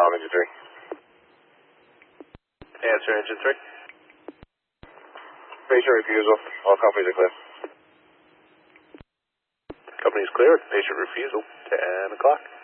com, Engine 3. Answer, Engine 3. Patient refusal. All companies are clear. Company's cleared. Patient refusal, 10 o'clock.